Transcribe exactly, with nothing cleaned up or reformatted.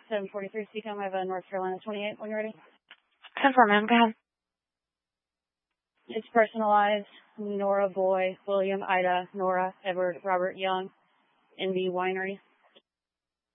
seven forty-three Seacom. I have a North Carolina twenty-eight when you're ready. ten four, ma'am. Go ahead. It's personalized. Nora Boy, William, Ida, Nora, Edward, Robert Young, in the winery.